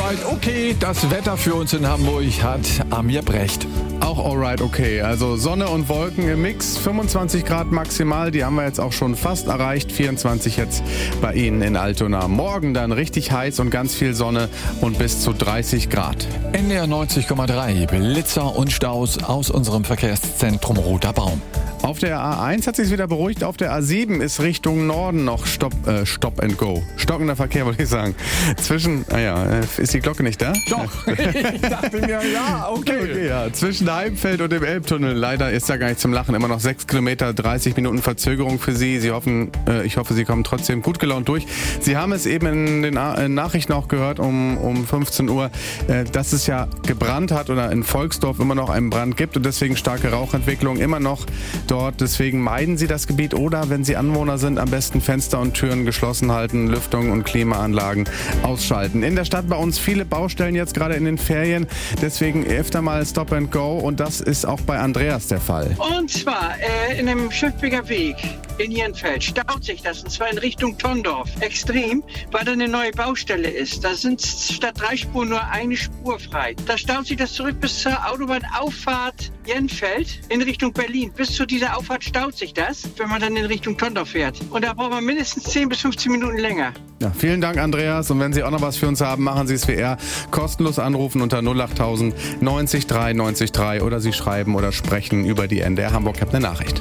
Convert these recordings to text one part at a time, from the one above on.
Alright, okay, das Wetter für uns in Hamburg hat Amir Brecht. Auch alright, okay. Also Sonne und Wolken im Mix, 25 Grad maximal, die haben wir jetzt auch schon fast erreicht, 24 jetzt bei Ihnen in Altona. Morgen dann richtig heiß und ganz viel Sonne und bis zu 30 Grad. NDR 90,3, Blitzer und Staus aus unserem Verkehrszentrum Roter Baum. Auf der A1 hat sich wieder beruhigt, auf der A7 ist Richtung Norden noch Stop and Go. Stockender Verkehr, wollte ich sagen. Ist die Glocke nicht da? Doch, ich dachte mir, ja, okay. Ja, zwischen Heimfeld und dem Elbtunnel. Leider ist da gar nicht zum Lachen. Immer noch 6 Kilometer, 30 Minuten Verzögerung für Sie. Ich hoffe, Sie kommen trotzdem gut gelaunt durch. Sie haben es eben in den Nachrichten auch gehört um 15 Uhr, dass es ja gebrannt hat oder in Volksdorf immer noch einen Brand gibt und deswegen starke Rauchentwicklung immer noch dort. Deswegen meiden Sie das Gebiet oder, wenn Sie Anwohner sind, am besten Fenster und Türen geschlossen halten, Lüftung und Klimaanlagen ausschalten. In der Stadt bei uns viele Baustellen jetzt gerade in den Ferien. Deswegen öfter mal Stop and Go und das ist auch bei Andreas der Fall. Und zwar in dem Schiffbeker Weg in Jenfeld staut sich das und zwar in Richtung Tondorf extrem, weil da eine neue Baustelle ist. Da sind statt 3 Spuren nur eine Spur frei. Da staut sich das zurück bis zur Autobahnauffahrt Jenfeld in Richtung Berlin. Bis zu dieser Auffahrt staut sich das, wenn man dann in Richtung Tondorf fährt. Und da braucht man mindestens 10 bis 15 Minuten länger. Ja, vielen Dank, Andreas. Und wenn Sie auch noch was für uns haben, machen Sie es wie er. Kostenlos anrufen unter 08000 90 3 90 3 oder Sie schreiben oder sprechen über die NDR Hamburg. Ich habe eine Nachricht.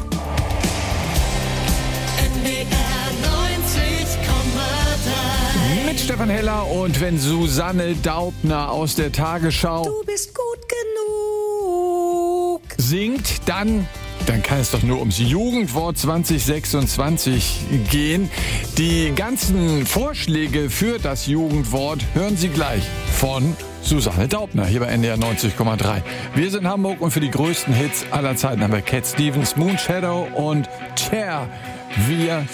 Mit Stefan Heller und wenn Susanne Daubner aus der Tagesschau Du bist gut genug singt, dann kann es doch nur ums Jugendwort 2026 gehen. Die ganzen Vorschläge für das Jugendwort hören Sie gleich von Susanne Daubner hier bei NDR 90,3. Wir sind Hamburg und für die größten Hits aller Zeiten haben wir Cat Stevens, Moonshadow und Cher. Wir